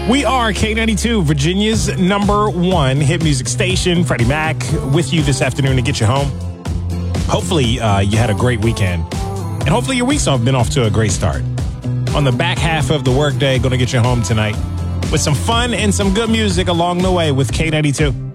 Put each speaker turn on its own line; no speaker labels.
We are K92, Virginia's #1 hit music station. Freddie Mac with you this afternoon to get you home. Hopefully you had a great weekend. And hopefully your week's been off to a great start. On the back half of the workday, going to get you home tonight with some fun and some good music along the way with K92.